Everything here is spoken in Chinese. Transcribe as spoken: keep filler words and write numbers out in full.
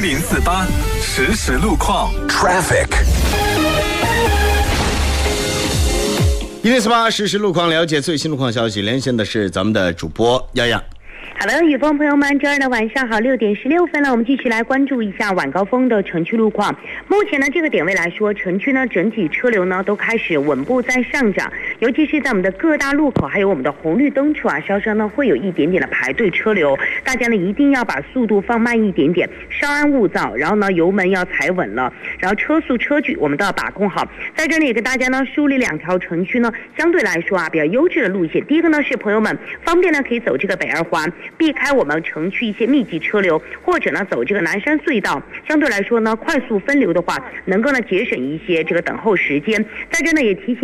零四八实时路况 Traffic。 一零四八实时路况，了解最新路况消息，连线的是咱们的主播丫丫。 好的，雨峰朋友们，周二的晚上好，六点十六分了，我们继续来关注一下晚高峰的城区路况。目前呢，这个点位来说，城区呢整体车流呢都开始稳步在上涨，尤其是在我们的各大路口还有我们的红绿灯处啊，稍稍呢会有一点点的排队车流，大家呢一定要把速度放慢一点点，稍安勿躁，然后呢油门要踩稳了，然后车速车距我们都要把控好。在这里也给大家呢梳理两条城区呢相对来说啊比较优质的路线。第一个呢是朋友们方便呢可以走这个北二环，避开我们城区一些密集车流，或者呢走这个南山隧道，相对来说呢快速分流的话，能够呢节省一些这个等候时间。在这呢也提醒